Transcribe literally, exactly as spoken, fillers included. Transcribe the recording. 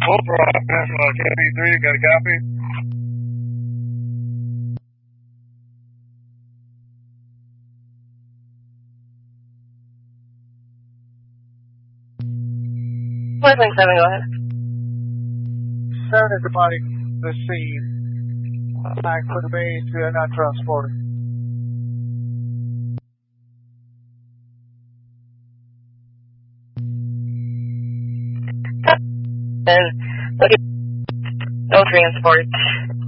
Bullfrog, Peninsula, K B three, got a copy? Westwing seven, go ahead. seven is departing the scene. Back for the base, we are not transporting. And no transport.